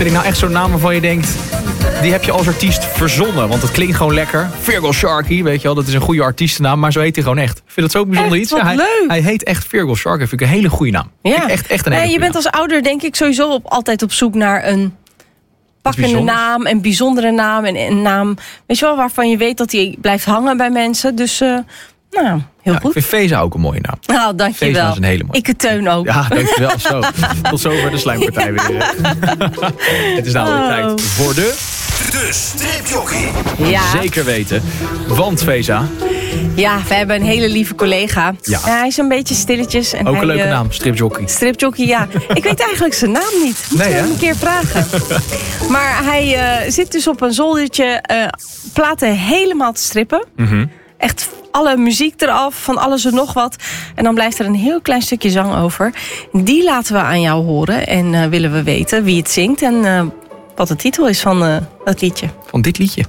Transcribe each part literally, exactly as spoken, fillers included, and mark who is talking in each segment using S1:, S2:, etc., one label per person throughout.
S1: vind ik nou echt zo'n naam waarvan je denkt... die heb je als artiest verzonnen. Want het klinkt gewoon lekker. Virgil Sharkey, weet je wel. Dat is een goede artiestennaam, maar zo heet hij gewoon echt. Ik vind dat zo bijzonder
S2: echt,
S1: iets.
S2: Wat
S1: hij,
S2: leuk.
S1: hij heet echt Virgil Sharkey. Vind ik een hele goede naam.
S2: Ja.
S1: Echt, echt een hele
S2: nee, je
S1: goede
S2: bent als ouder denk ik sowieso op, altijd op zoek naar een pakkende naam. Een bijzondere naam. En een naam, weet je wel, waarvan je weet dat die blijft hangen bij mensen. Dus, uh, nou, heel
S1: ja,
S2: goed.
S1: Ik vind Feza ook een mooie naam.
S2: Nou, dankjewel.
S1: Feza is een hele mooie.
S2: Ik het Teun ook.
S1: Ja, dankjewel. Zo. Tot zover de slijmpartij weer. Het is nou weer
S2: Oh.
S1: tijd voor de...
S3: De stripjockey.
S2: Ja.
S1: Zeker weten. Want Feza...
S2: Ja, we hebben een hele lieve collega.
S1: Ja.
S2: Ja, hij is een beetje stilletjes. En
S1: Ook
S2: hij,
S1: een leuke
S2: uh,
S1: naam, stripjockey.
S2: Stripjockey, ja. Ik weet eigenlijk zijn naam niet. Moeten
S1: Nee,
S2: we
S1: hè?
S2: hem een keer vragen. Maar hij uh, zit dus op een zoldertje uh, platen helemaal te strippen.
S1: Mm-hmm.
S2: Echt alle muziek eraf, van alles en nog wat. En dan blijft er een heel klein stukje zang over. Die laten we aan jou horen. En uh, willen we weten wie het zingt. En uh, wat de titel is van uh, dat liedje.
S1: Van dit liedje.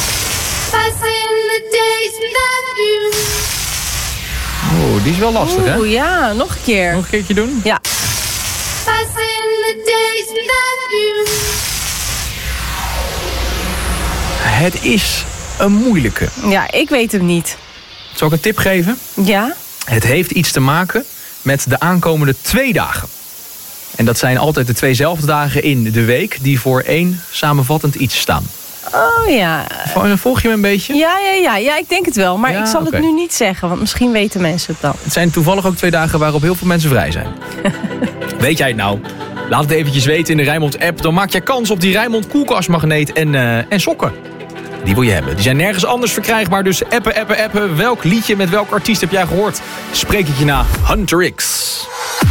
S1: Oh, die is wel lastig, hè?
S2: Oeh, ja, nog een keer.
S1: Nog een keertje doen?
S2: Ja.
S1: Het is een moeilijke.
S2: Ja, ik weet hem niet.
S1: Zal ik een tip geven?
S2: Ja?
S1: Het heeft iets te maken met de aankomende twee dagen. En dat zijn altijd de tweezelfde dagen in de week... die voor één samenvattend iets staan.
S2: Oh ja.
S1: Volg je me een beetje?
S2: Ja, ja, ja, ja, ik denk het wel. Maar
S1: Ja,
S2: ik zal
S1: okay.
S2: het nu niet zeggen, want misschien weten mensen het dan.
S1: Het zijn toevallig ook twee dagen waarop heel veel mensen vrij zijn. Weet jij het nou? Laat het eventjes weten in de Rijnmond-app. Dan maak je kans op die Rijnmond koelkastmagneet en, uh, en sokken. Die wil je hebben. Die zijn nergens anders verkrijgbaar. Dus appen, appen, appen. Welk liedje met welk artiest heb jij gehoord? Spreek ik je na. Hunter X.